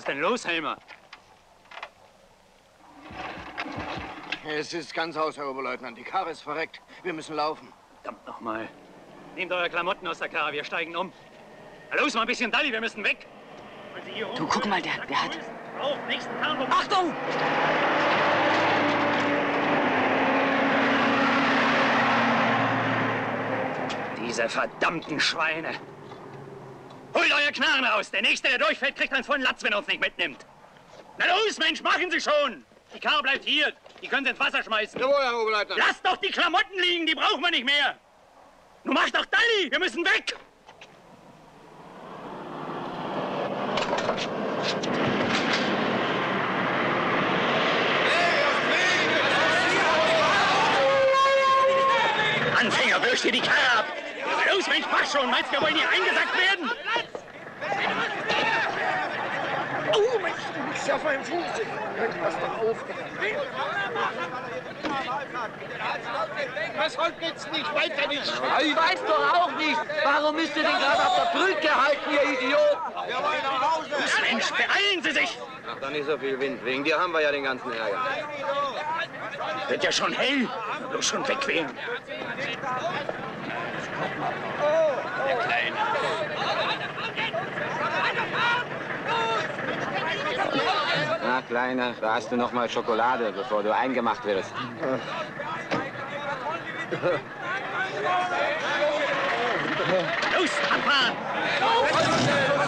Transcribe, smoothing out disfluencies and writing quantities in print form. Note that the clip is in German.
denn los, Helmer? Es ist ganz aus, Herr Oberleutnant. Die Karre ist verreckt. Wir müssen laufen. Verdammt nochmal. Nehmt eure Klamotten aus der Karre, wir steigen um. Na los, mal ein bisschen Dalli, wir müssen weg. Du, guck mal, der hat... Auf, nächsten Karren. Achtung! Diese verdammten Schweine. Holt euer Knarren raus. Der Nächste, der durchfällt, kriegt einen vollen Latz, wenn er uns nicht mitnimmt. Na los, Mensch, machen Sie schon. Die Karre bleibt hier. Die können Sie ins Wasser schmeißen. Jawohl, Herr Oberleutnant. Lasst doch die Klamotten liegen, die brauchen wir nicht mehr. Nun macht doch Dalli, wir müssen weg. Anfänger, wirf dir die Karre ab. Na los, Mensch, mach schon. Meinst du, wir wollen hier eingesackt werden? Oh, Mensch, du bist auf meinem Fuß. Pass doch auf. Weshalb geht's nicht weiter, nicht schreien? Ich weiß doch auch nicht. Warum müsst ihr denn gerade auf der Brücke halten, ihr Idiot? Wir wollen nach Hause. Mensch, beeilen Sie sich. Ach, doch nicht so viel Wind. Wegen dir haben wir ja den ganzen Ärger. Wird ja schon hell. Bloß schon wegqueren. Der Kleine. Na, Kleiner, da hast du noch mal Schokolade, bevor du eingemacht wirst. Los, abfahren!